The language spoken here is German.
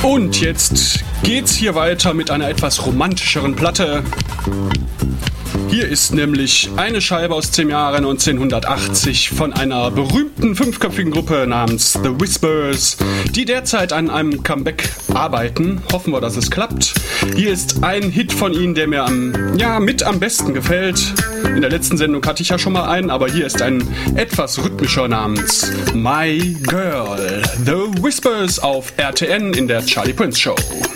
Und jetzt geht's hier weiter mit einer etwas romantischeren Platte. Hier ist nämlich eine Scheibe aus dem Jahre 1980 von einer berühmten fünfköpfigen Gruppe namens The Whispers, die derzeit an einem Comeback arbeiten. Hoffen wir, dass es klappt. Hier ist ein Hit von ihnen, der mir mit am besten gefällt. In der letzten Sendung hatte ich ja schon mal einen, aber hier ist ein etwas rhythmischer namens My Girl. The Whispers auf RTN in der Charlie Prince Show.